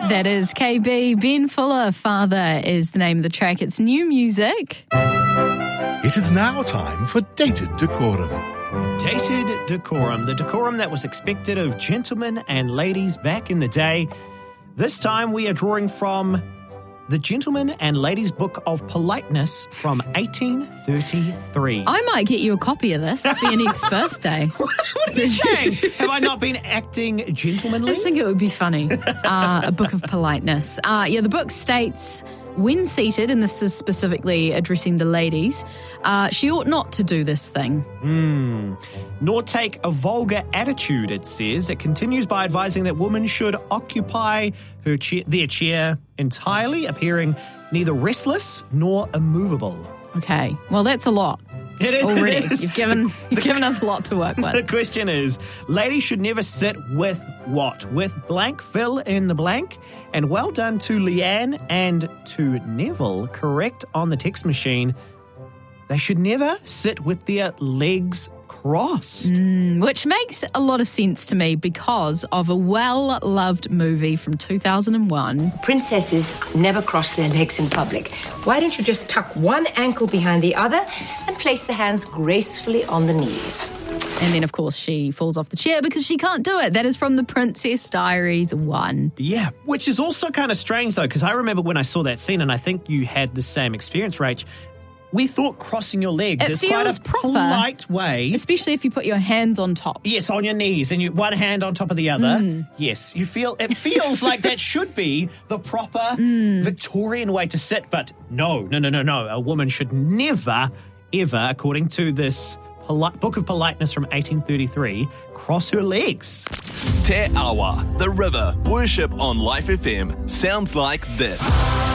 That is KB. Ben Fuller, Father is the name of the track. It's new music. It is now time for Dated Decorum. Dated Decorum, the decorum that was expected of gentlemen and ladies back in the day. This time we are drawing from the Gentleman and Ladies Book of Politeness from 1833. I might get you a copy of this for your next birthday. What are you saying? Have I not been acting gentlemanly? I just think it would be funny. A book of politeness. The book states, when seated, and this is specifically addressing the ladies, she ought not to do this thing. Nor take a vulgar attitude, it says. It continues by advising that women should occupy their chair entirely, appearing neither restless nor immovable. Okay, well, that's a lot. It is. Already. It is. You've given us a lot to work with. The question is, ladies should never sit with what? With blank, fill in the blank. And well done to Leanne and to Neville, correct on the text machine. They should never sit with their legs crossed. Which makes a lot of sense to me because of a well-loved movie from 2001. Princesses never cross their legs in public. Why don't you just tuck one ankle behind the other and place the hands gracefully on the knees? And then, of course, she falls off the chair because she can't do it. That is from The Princess Diaries 1. Yeah, which is also kind of strange, though, because I remember when I saw that scene, and I think you had the same experience, Rach. We thought crossing your legs is quite a polite way. Especially if you put your hands on top. Yes, on your knees, and one hand on top of the other. Yes, it feels like that should be the proper Victorian way to sit, but no. A woman should never, ever, according to this Book of Politeness from 1833, cross her legs. Te Awa, the river, worship on Life FM sounds like this.